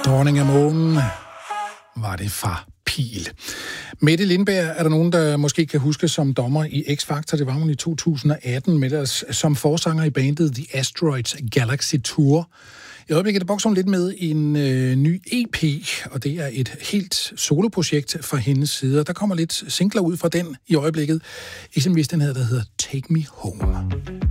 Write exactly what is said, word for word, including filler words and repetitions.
Dronning af månen var det fra Pil. Mette Lindberg er der nogen, der måske kan huske som dommer i X-Factor. Det var hun i to tusind og atten med os som forsanger i bandet The Asteroids Galaxy Tour. I øjeblikket bokser hun lidt med en øh, ny E P, og det er et helt soloprojekt fra hendes side. Der kommer lidt singler ud fra den i øjeblikket. Eksempelvis den her, der hedder Take Me Home.